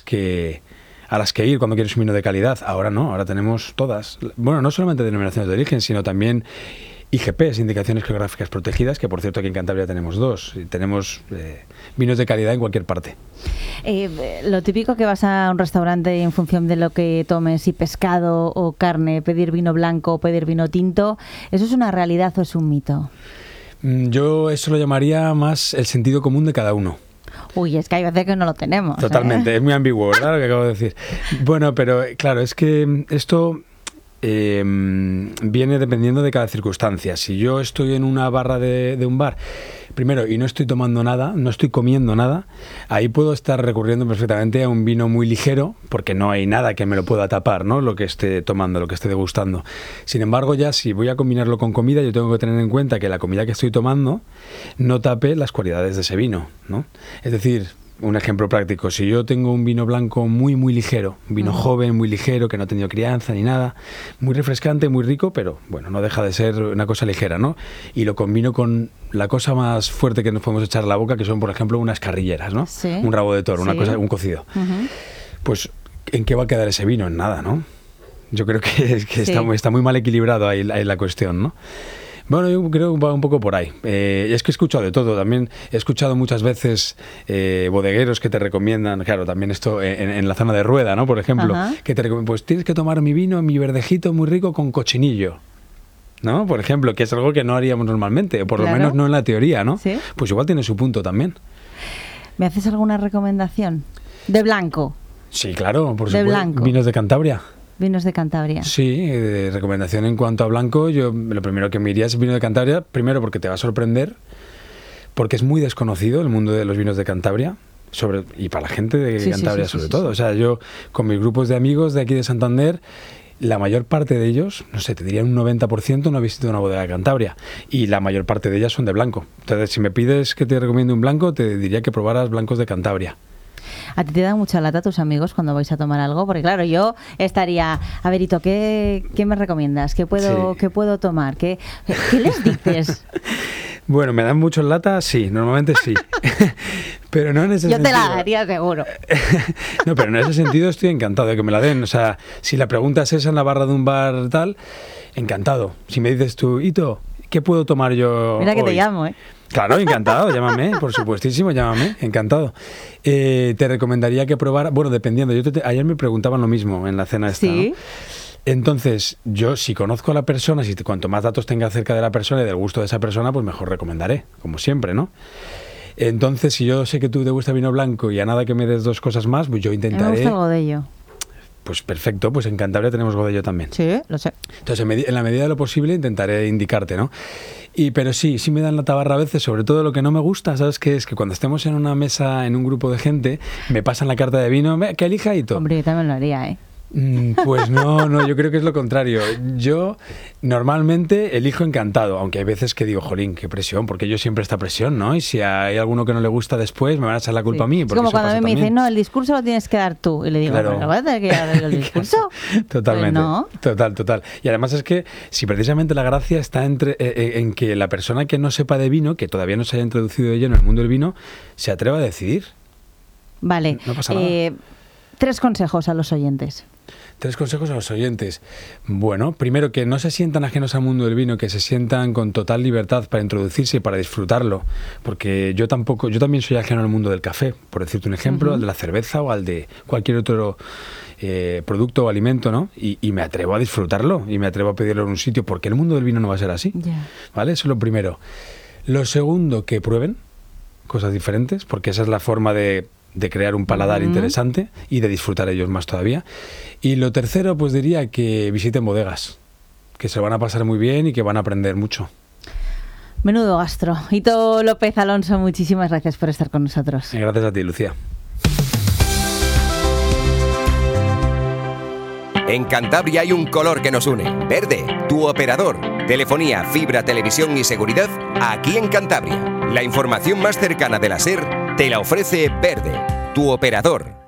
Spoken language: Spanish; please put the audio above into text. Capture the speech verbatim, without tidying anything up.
que a las que ir cuando quieres un vino de calidad. Ahora no, ahora tenemos todas. Bueno, no solamente denominaciones de origen, sino también I G Ps, indicaciones geográficas protegidas, que por cierto aquí en Cantabria tenemos dos. Tenemos eh, vinos de calidad en cualquier parte. Eh, lo típico que vas a un restaurante y en función de lo que tomes, si pescado o carne, pedir vino blanco o pedir vino tinto, ¿eso es una realidad o es un mito? Yo eso lo llamaría más el sentido común de cada uno. Uy, es que hay veces que no lo tenemos. Totalmente, ¿eh? Es muy ambiguo, ¿verdad? Lo que acabo de decir. Bueno, pero claro, es que esto eh, viene dependiendo de cada circunstancia. Si yo estoy en una barra de, de un bar, primero, y no estoy tomando nada, no estoy comiendo nada, ahí puedo estar recurriendo perfectamente a un vino muy ligero, porque no hay nada que me lo pueda tapar, ¿no? Lo que esté tomando, lo que esté degustando. Sin embargo, ya si voy a combinarlo con comida, yo tengo que tener en cuenta que la comida que estoy tomando no tape las cualidades de ese vino, ¿no? Es decir, un ejemplo práctico, si yo tengo un vino blanco muy muy ligero, un vino uh-huh. joven, muy ligero, que no ha tenido crianza ni nada, muy refrescante, muy rico, pero bueno, no deja de ser una cosa ligera, ¿no? Y lo combino con la cosa más fuerte que nos podemos echar a la boca, que son, por ejemplo, unas carrilleras, ¿no? Sí. Un rabo de toro, Sí. una cosa, un cocido. Uh-huh. Pues, ¿en qué va a quedar ese vino? En nada, ¿no? Yo creo que, que sí. está, está muy mal equilibrado ahí, ahí la cuestión, ¿no? Bueno, yo creo que va un poco por ahí. Eh, es que he escuchado de todo. También he escuchado muchas veces eh, bodegueros que te recomiendan, claro, también esto en, en la zona de Rueda, ¿no? Por ejemplo, Ajá. que te recomiendan, pues tienes que tomar mi vino, mi verdejito muy rico con cochinillo, ¿no? Por ejemplo, que es algo que no haríamos normalmente, o por claro. lo menos no en la teoría, ¿no? ¿Sí? Pues igual tiene su punto también. ¿Me haces alguna recomendación? ¿De blanco? Sí, claro, por de supuesto. Blanco. Vinos de Cantabria. Vinos de Cantabria. Sí, eh, recomendación en cuanto a blanco, yo lo primero que me iría es vino de Cantabria, primero porque te va a sorprender, porque es muy desconocido el mundo de los vinos de Cantabria, sobre y para la gente de sí, Cantabria sí, sí, sobre sí, todo. Sí. O sea, yo con mis grupos de amigos de aquí de Santander, la mayor parte de ellos, no sé, te diría un noventa por ciento no ha visitado una bodega de Cantabria, y la mayor parte de ellas son de blanco. Entonces, si me pides que te recomiende un blanco, te diría que probaras blancos de Cantabria. ¿A ti te dan mucha lata tus amigos cuando vais a tomar algo? Porque claro, yo estaría, a ver, Ito, ¿qué, qué me recomiendas? ¿Qué puedo, sí. ¿qué puedo tomar? ¿Qué, ¿Qué les dices? Bueno, ¿me dan mucho lata? Sí, normalmente sí. Pero no en ese yo sentido. Yo te la daría seguro. No, pero en ese sentido estoy encantado de que me la den. O sea, si la pregunta es esa en la barra de un bar tal, encantado. Si me dices tú, Ito, ¿qué puedo tomar yo Mira que hoy? te llamo, ¿eh? Claro, encantado, llámame, por supuestísimo, llámame, encantado. Eh, te recomendaría que probara, bueno, dependiendo, yo te, te, ayer me preguntaban lo mismo en la cena esta, ¿Sí? ¿no? Entonces, yo si conozco a la persona, si te, cuanto más datos tenga acerca de la persona y del gusto de esa persona, pues mejor recomendaré, como siempre, ¿no? Entonces, si yo sé que tú te gusta vino blanco y a nada que me des dos cosas más, pues yo intentaré... Me gusta el Godello. Pues perfecto, pues en Cantabria tenemos Godello también. Sí, lo sé. Entonces, en, en la medida de lo posible intentaré indicarte, ¿no? Y, pero sí, sí me dan la tabarra a veces, sobre todo lo que no me gusta, ¿sabes qué? Es que cuando estemos en una mesa, en un grupo de gente, me pasan la carta de vino, que elija y todo. Hombre, yo también lo haría, ¿eh? Pues no, no, yo creo que es lo contrario. Yo normalmente elijo encantado, aunque hay veces que digo, jolín, qué presión, porque yo siempre esta presión, ¿no? Y si hay alguno que no le gusta después, me van a echar la culpa sí. a mí. Es como cuando a mí me dicen, no, el discurso lo tienes que dar tú. Y le digo, claro. ¿pero vas a tener que dar el discurso? Totalmente. Pues no. Total, total. Y además es que si precisamente la gracia está entre, eh, en que la persona que no sepa de vino, que todavía no se haya introducido de lleno en el mundo del vino, se atreva a decidir. Vale. No pasa nada. Eh, tres consejos a los oyentes. Tres consejos a los oyentes. Bueno, primero, que no se sientan ajenos al mundo del vino, que se sientan con total libertad para introducirse y para disfrutarlo, porque yo tampoco, yo también soy ajeno al mundo del café, por decirte un ejemplo, uh-huh. al de la cerveza o al de cualquier otro eh, producto o alimento, ¿no? Y, y me atrevo a disfrutarlo y me atrevo a pedirlo en un sitio, porque el mundo del vino no va a ser así, yeah. ¿vale? Eso es lo primero. Lo segundo, que prueben cosas diferentes, porque esa es la forma de de crear un paladar uh-huh. interesante y de disfrutar ellos más todavía. Y lo tercero, pues diría que visiten bodegas, que se van a pasar muy bien y que van a aprender mucho. Menudo gastro. Ito López Alonso, muchísimas gracias por estar con nosotros. Gracias a ti, Lucía. En Cantabria hay un color que nos une, verde, tu operador. Telefonía, fibra, televisión y seguridad aquí en Cantabria. La información más cercana de la SER te la ofrece Verde, tu operador.